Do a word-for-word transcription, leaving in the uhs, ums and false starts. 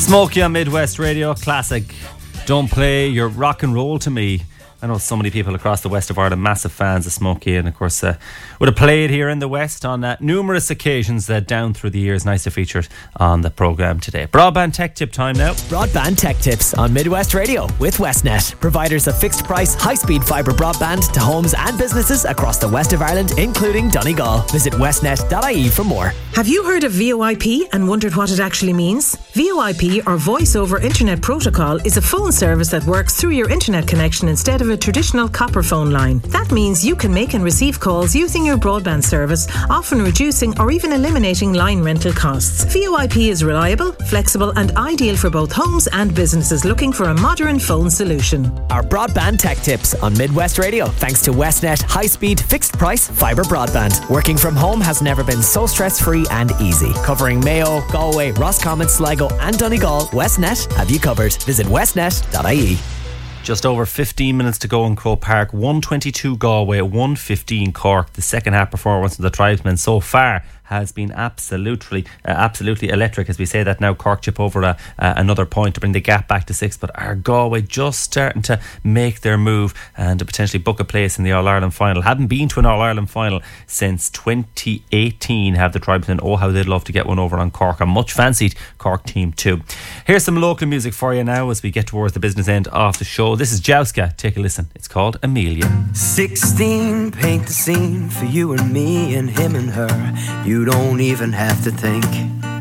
Smokey on Midwest Radio, classic. Don't play your rock and roll to me. I know so many people across the west of Ireland, massive fans of Smokey, and of course uh, would have played here in the west on uh, numerous occasions uh, down through the years. Nice to feature on the programme today. Broadband Tech Tip time now. Broadband Tech Tips on Midwest Radio with Westnet, providers of fixed price, high speed fibre broadband to homes and businesses across the west of Ireland, including Donegal. Visit westnet dot I E for more. Have you heard of V O I P and wondered what it actually means? V O I P, or Voice over Internet Protocol, is a phone service that works through your internet connection instead of a traditional copper phone line. That means you can make and receive calls using your broadband service, often reducing or even eliminating line rental costs. V O I P is reliable, flexible and ideal for both homes and businesses looking for a modern phone solution. Our Broadband Tech Tips on Midwest Radio, thanks to Westnet high-speed, fixed-price fibre broadband. Working from home has never been so stress-free and easy. Covering Mayo, Galway, Roscommon, Sligo and Donegal, Westnet have you covered. Visit westnet dot I E. Just over fifteen minutes to go in Croke Park. one twenty-two Galway, one fifteen Cork. The second half performance of the Tribesmen so far has been absolutely uh, absolutely electric. As we say that now, Cork chip over a, uh, another point to bring the gap back to six, but are Galway just starting to make their move and to potentially book a place in the All-Ireland final. Hadn't been to an All-Ireland final since twenty eighteen, have the Tribesmen. Oh, how they'd love to get one over on Cork. A much fancied Cork team too. Here's some local music for you now as we get towards the business end of the show. This is Jouska. Take a listen. It's called Amelia. Sixteen, paint the scene for you and me and him and her. You don't even have to think.